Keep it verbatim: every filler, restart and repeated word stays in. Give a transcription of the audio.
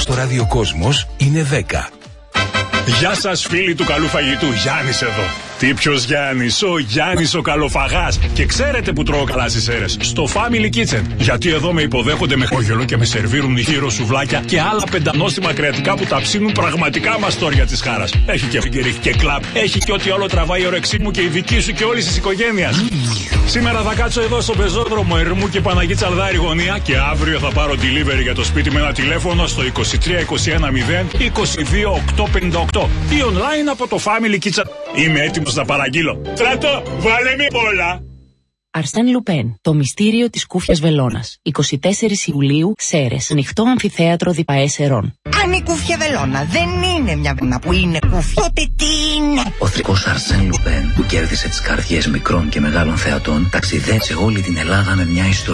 στο ραδιοκόσμος είναι δέκα. Γεια σας φίλοι του καλού φαγητού, Γιάννης εδώ. Τι ποιος Γιάννης, ο Γιάννης ο καλοφαγάς. Και ξέρετε που τρώω καλά στις αίρες? Στο Family Kitchen. Γιατί εδώ με υποδέχονται με χόγελο και με σερβίρουν γύρω σουβλάκια και άλλα πεντανόστιμα κρεατικά που τα ψήνουν πραγματικά μαστόρια της χάρας. Έχει και φιγκερ, έχει και κλαμπ, έχει και ό,τι όλο τραβάει η όρεξή μου και η δική σου και όλης της οικογένειας. Σήμερα θα κάτσω εδώ στο πεζόδρομο Ερμού και Παναγή Τσαλδάρη γωνία και αύριο θα πάρω delivery για το σπίτι με ένα τηλέφωνο στο είκοσι τρία είκοσι ένα μηδέν είκοσι δύο οκτακόσια πενήντα οκτώ ή online από το Family Kitchen. Είμαι έτοιμος να παραγγείλω. Στράτο, βάλε με όλα. Αρσέν Λουπέν, το μυστήριο της κούφιας βελόνας. εικοστή τέταρτη Ιουλίου, Σέρες, ανοιχτό αμφιθέατρο Διπαέ Σερών. Αν η κούφια βελόνα δεν είναι μια βελόνα που είναι κούφια, τότε τι είναι? Ο θρικός Αρσέν Λουπέν, που κέρδισε τις καρδιές μικρών και μεγάλων θεατών, ταξιδέψε όλη την Ελλάδα με μια ιστορία.